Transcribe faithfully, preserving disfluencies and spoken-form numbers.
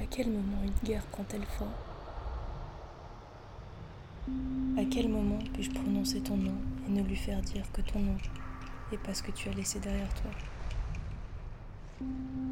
À quel moment une guerre prend-elle fin? À quel moment puis-je prononcer ton nom et ne lui faire dire que ton nom et pas ce que tu as laissé derrière toi?